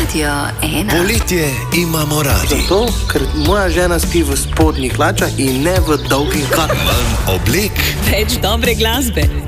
Radio 1. Poletje imamo radi. Zato, ker moja žena spi v spodnjih hlačah in ne v dolgih kapljah. Manj oblek Več dobre glasbe.